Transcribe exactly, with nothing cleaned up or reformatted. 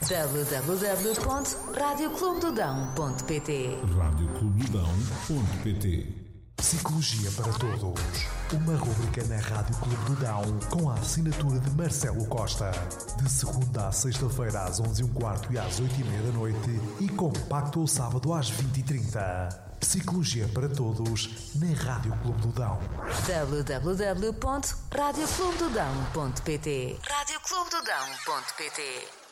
w w w ponto rádio clube do dão ponto p t rádio clube do dão ponto p t. Psicologia para Todos. Uma rubrica na Rádio Clube do Dão com a assinatura de Marcelo Costa. De segunda à sexta-feira às onze e um quarto e às oito e meia da noite e compacto ao sábado às vinte e trinta. Psicologia para Todos na Rádio Clube do Dão. w w w ponto rádio clube do dão ponto p t rádio clube do dão ponto p t